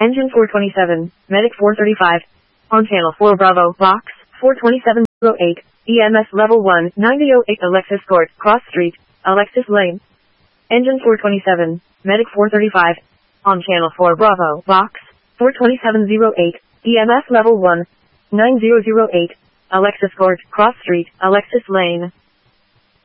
Engine 427, Medic 435. On channel 4 Bravo, box 42708, EMS level 1, 9008 Alexis Court, Cross Street, Alexis Lane. Engine 427, Medic 435. On channel 4 Bravo, box 42708, EMS level 1, 9008, Alexis Court, Cross Street, Alexis Lane.